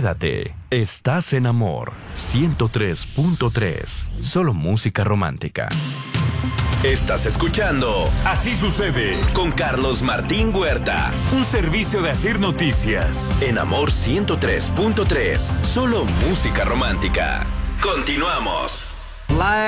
Quédate, estás en Amor 103.3. Solo música romántica. Estás escuchando Así sucede con Carlos Martín Huerta. Un servicio de Asir Noticias. En Amor 103.3. Solo música romántica. Continuamos.